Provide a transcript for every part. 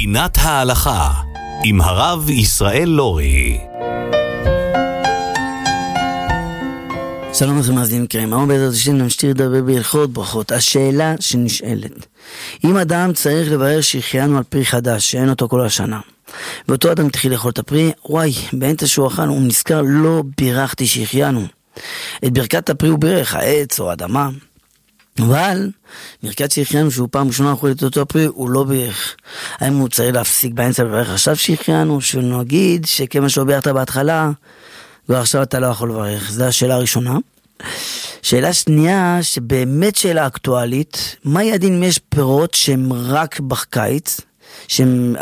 פינת ההלכה עם הרב ישראל לורי. שלום לכם מאזינים יקרים, היום בעזרת השם נמשיך לדבר בהלכות ברכות. השאלה שנשאלת, אם אדם צריך לברר שהחיינו על פרי חדש שאין אותו כל השנה, ואותו אדם התחיל לאכול את הפרי, באמצע שהוא אכל הוא נזכר, לא בירכתי שהחיינו. את ברכת הפרי הוא בירך, העץ או האדמה, אבל ברכת שהחיינו שהוא פעם ראשונה אוכל את אותו הפרי הוא לא בירך. האם הוא צריך להפסיק באמצע לברך עכשיו שהחיינו, שנגיד שכמה שלא בירכת בהתחלה ועכשיו אתה לא יכול לברך? זו השאלה הראשונה. שאלה שנייה, שבאמת שאלה אקטואלית, מה ידין אם יש פירות שהם רק בקיץ, שהם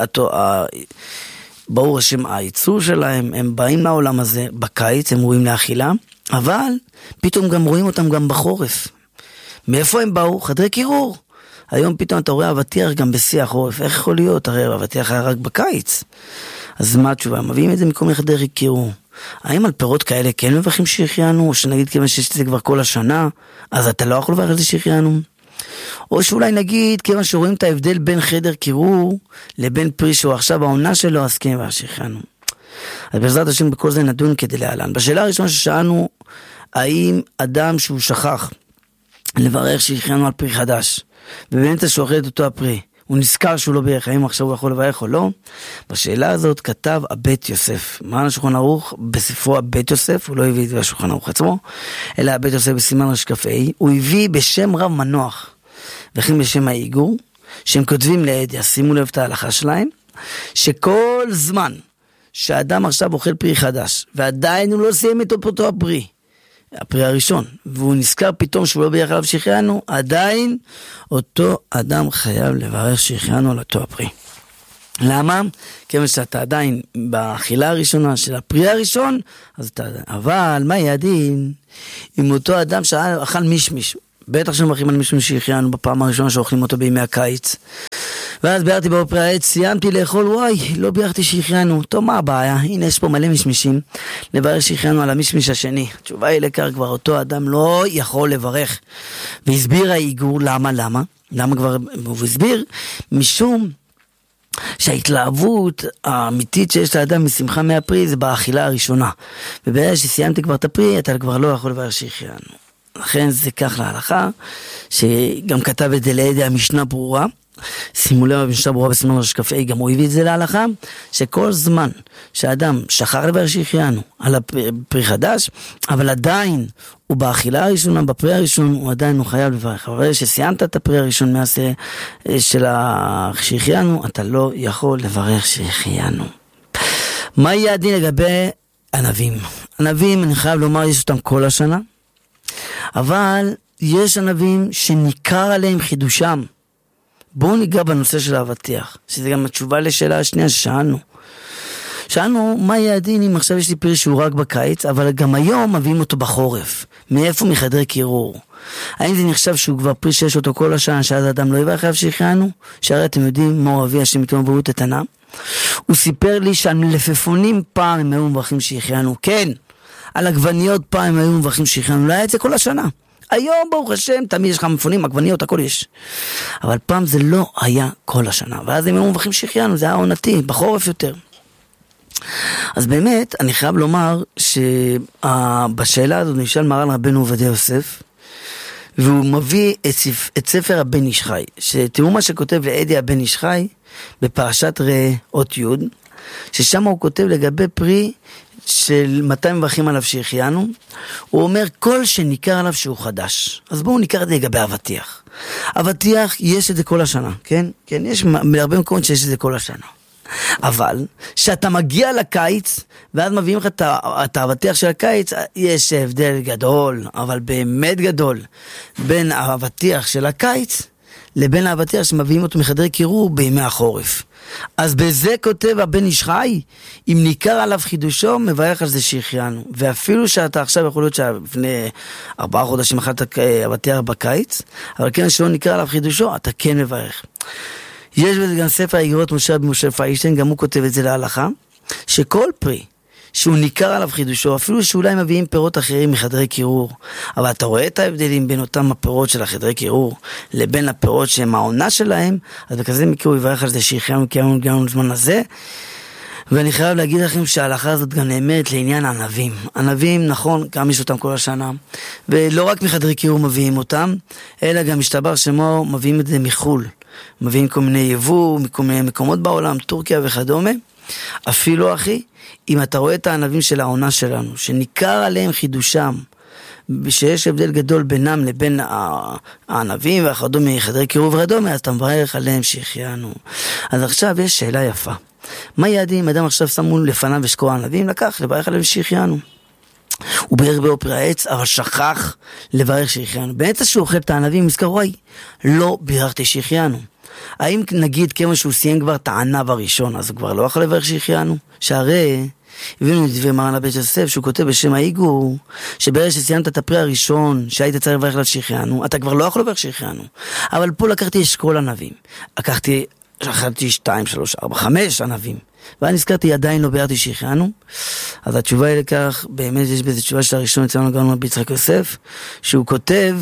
ברור השם הייצור שלהם, הם באים לעולם הזה בקיץ, הם רואים לאכילה, אבל פתאום גם רואים אותם גם בחורף. מאיפה הם באו? חדרי קירור. היום פתאום אתה רואה אבטיח גם בשיא החורף. איך יכול להיות? הרי אבטיח היה רק בקיץ. אז מה התשובה? מביאים את זה מכל מיני חדרי קירור. האם על פירות כאלה כן מברכים שהחיינו, או שנגיד כיוון שיש את זה כבר כל השנה, אז אתה לא יכול לברך על זה שהחיינו? או שאולי נגיד כיוון שרואים את ההבדל בין חדר קירור לבין פרי שהוא עכשיו העונה שלו, אז כן לברך שהחיינו. אז בעזרת השם בכל זה נדון כדי להלן. בשאלה הראשונה ששאלנו, האם אדם שהוא שכח לברך שהחיינו על פרי חדש, ובאמצע שהוא אוכל את אותו הפרי, הוא נזכר שהוא לא בירך, האם עכשיו הוא יכול לברך או לא? בשאלה הזאת כתב הבית יוסף, מרן השולחן ערוך בספרו הבית יוסף, הוא לא הביא את זה בשולחן ערוך עצמו, אלא הבית יוסף בסימן רש"ה, הוא הביא בשם רב מנוח, וכן בשם האיגור, שהם כותבים לעדיה, שימו לב את ההלכה שלהם, שכל זמן שהאדם עכשיו אוכל פרי חדש, ועדיין הוא לא סיים את אותו הפרי הראשון, והוא נזכר פתאום שהוא לא בירך עליו שהחיינו, עדיין אותו אדם חייב לברך שהחיינו על אותו הפרי. למה? כיוון שאתה עדיין באכילה הראשונה של הפרי הראשון, אז אתה עדיין. אבל מה ידין אם אותו אדם שאכל מישמיש, בטח שמברכים על מישמיש שהחיינו בפעם הראשונה שאוכלים אותו בימי הקיץ, ואז ביררתי בפרי העץ, סיימתי לאכול, לא בירכתי שהחיינו. טוב, מה הבעיה? הנה יש פה מלא משמישים, לברך שהחיינו על המשמיש השני. התשובה היא לכך, כבר אותו אדם לא יכול לברך. והסביר האיגור, למה כבר, הוא הסביר, משום שההתלהבות האמיתית שיש לאדם משמחה מהפרי זה באכילה הראשונה. וברגע שסיימתי כבר את הפרי, אתה כבר לא יכול לברך שהחיינו. לכן זה כך להלכה, שגם כתב את זה לידי המשנה ברורה, שימו לב במשנה ברורה בסימן רש"ה, גם הוא הביא את זה להלכה, שכל זמן שהאדם שכח לברך שהחיינו על הפרי חדש, אבל עדיין הוא באכילה הראשונה, בפרי הראשון, הוא עדיין הוא חייב לברך. אבל שסיימת את הפרי הראשון מעשה של שהחיינו, אתה לא יכול לברך שהחיינו. מה יהיה הדין לגבי ענבים? ענבים, אני חייב לומר, יש אותם כל השנה, אבל יש ענבים שניכר עליהם חידושם. בואו ניגע בנושא של האבטיח, שזה גם התשובה לשאלה השנייה ששאלנו. שאלנו, מה יהיה הדין אם עכשיו יש לי פרי שהוא רק בקיץ, אבל גם היום מביאים אותו בחורף? מאיפה? מחדרי קירור. האם זה נחשב שהוא כבר פרי שיש אותו כל השנה, שאז האדם לא יברך עליו שהחיינו? שהרי אתם יודעים, מור אבי השם יתום ובריאות איתנה, הוא סיפר לי שהמלפפונים פעם הם היו מברכים שהחיינו, כן, על עגבניות פעם הם היו מברכים שהחיינו, לא היה את זה כל השנה. היום ברוך השם תמיד יש לך מלפפונים, עגבניות, הכל יש, אבל פעם זה לא היה כל השנה, ואז הם היו מברכים שהחיינו, זה היה עונתי, בחורף יותר. אז באמת אני חייב לומר שבשאלה הזאת נשאל מרן רבנו עובדיה יוסף, והוא מביא את ספר הבן איש חי, שתראו מה שכותב לעדי הבן איש חי בפרשת ראה אות י', ששם הוא כותב לגבי פרי של 200 מברכים עליו שהחיינו. הוא אומר כל שניכר עליו שהוא חדש. אז בואו ניכר את זה לגבי אבטיח. אבטיח יש את זה כל השנה, כן? כן, יש הרבה מקומות שיש את זה כל השנה. אבל שאתה מגיע לקיץ ואז מביאים לך את האבטיח של הקיץ, יש הבדל גדול, אבל באמת גדול, בין האבטיח של הקיץ לבין האבטיח שמביאים אותו מחדרי קירור בימי החורף. אז בזה כותב הבן איש חי, אם ניכר עליו חידושו, מברך על זה שהחיינו. ואפילו שאתה עכשיו יכול להיות שלפני 4 חודשים אכלת אבטיח בקיץ, אבל כן שלא ניכר עליו חידושו, אתה כן מברך. יש בזה גם ספר האיגרות משה רבי משה פיישטיין, גם הוא כותב את זה להלכה, שכל פרי שהוא ניכר עליו חידושו, אפילו שאולי מביאים פירות אחרים מחדרי קירור. אבל אתה רואה את ההבדלים בין אותם הפירות של החדרי קירור לבין הפירות שהם העונה שלהם, אז בכזה מקרה הוא יברך על זה שהחיינו כי הגענו לזמן הזה. ואני חייב להגיד לכם שההלכה הזאת גם נאמרת לעניין ענבים. ענבים, נכון, גם יש אותם כל השנה, ולא רק מחדרי קירור מביאים אותם, אלא גם משתבר שמו מביאים את זה מחול. מביאים כל מיני יבוא, מכל מיני מקומות בעולם, טורקיה וכדומה. אפילו אחי, אם אתה רואה את הענבים של העונה שלנו, שניכר עליהם חידושם, שיש הבדל גדול בינם לבין הענבים והחדומה, חדרי קירור וכדומה, אז אתה מברך עליהם שהחיינו. אז עכשיו יש שאלה יפה. מה יעדי אם אדם עכשיו שמו לפניו אשכול הענבים? לקח, לברך עליהם שהחיינו. הוא בירך באופרי העץ, אבל שכח לברך שהחיינו. באמצע שהוא אוכל את הענבים, מזכר, וואי, לא בירכתי שהחיינו. האם נגיד כמה שהוא סיים כבר את הענב הראשון, אז הוא כבר לא יכול לברך שהחיינו? שהרי הבינו לדברי מרן הבית יוסף שהוא כותב בשם האיגור, שברגע שסיימת את הפרי הראשון שהיית צריך לברך לה שהחיינו, אתה כבר לא יכול לברך שהחיינו. אבל פה לקחתי אשכול ענבים, אכלתי 2, 3, 4, 5 ענבים, ואני נזכרתי עדיין לא בירכתי שהחיינו. אז התשובה היא לכך, באמת יש בזה תשובה של הראשון אצלנו גם רבי יצחק יוסף, שהוא כותב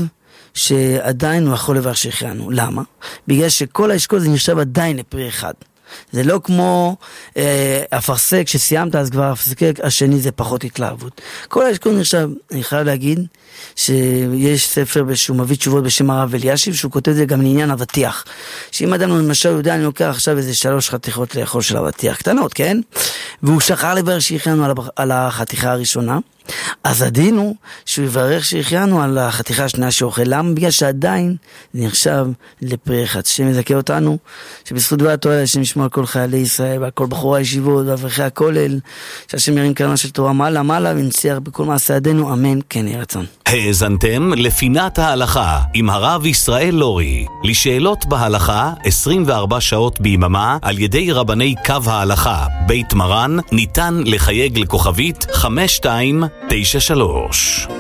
שעדיין הוא יכול לברך שהחיינו. למה? בגלל שכל האשכול זה נחשב עדיין לפרי אחד. זה לא כמו הפרסק שסיימת אז כבר הפרסק השני זה פחות התלהבות. כל האשכול נחשב, אני חייב להגיד שיש ספר שהוא מביא תשובות בשם הרב אלישיב שהוא כותב את זה גם לעניין אבטיח, שאם אדם למשל יודע אני לוקח עכשיו איזה 3 חתיכות לאכול של אבטיח קטנות, כן? והוא שכח לברך שהחיינו על החתיכה הראשונה, אז הדין הוא שהוא יברך שהחיינו על החתיכה השנייה שאוכל. למה? בגלל שעדיין זה נחשב לפרי אחד. השם יזכה אותנו שבזכות דבר התורה השם ישמור על כל חיילי ישראל ועל כל בחורי הישיבות ואברכי הכולל, שהשם ירים קרנה של תורה מעלה מעלה ונצליח בכל מעשה ידינו, אמן כן יהי רצון. האזנתם לפינת ההלכה עם הרב ישראל לורי. לשאלות בהלכה 24 שעות ביממה על ידי רבני קו ההלכה בית מרן, ניתן לחייג לכוכבית 5293.